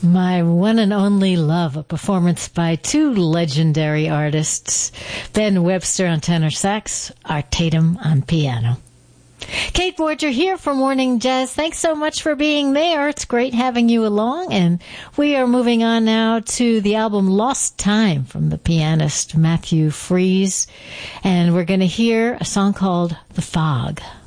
My One and Only Love, a performance by two legendary artists, Ben Webster on tenor sax, Art Tatum on piano. Kate Borger here for Morning Jazz. Thanks so much for being there. It's great having you along. And we are moving on now to the album Lost Time from the pianist Matthew Freese. And we're going to hear a song called The Fog.